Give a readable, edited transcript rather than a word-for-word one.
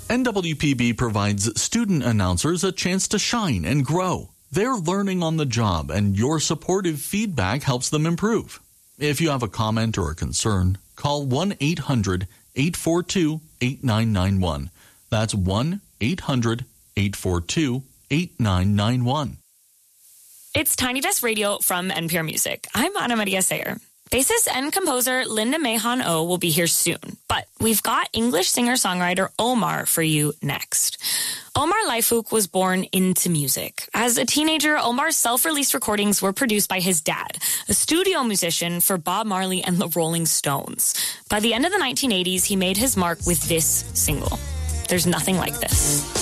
NWPB provides student announcers a chance to shine and grow. They're learning on the job, and your supportive feedback helps them improve. If you have a comment or a concern, call 1-800-842-8991. That's 1-800-842-8991. It's Tiny Desk Radio from NPR Music. I'm Ana Maria Sayer. Bassist and composer Linda Mahon O will be here soon, but we've got English singer-songwriter Omar for you next. Omar Laifouk was born into music. As a teenager, Omar's self-released recordings were produced by his dad, a studio musician for Bob Marley and the Rolling Stones. By the end of the 1980s, he made his mark with this single, There's Nothing Like This.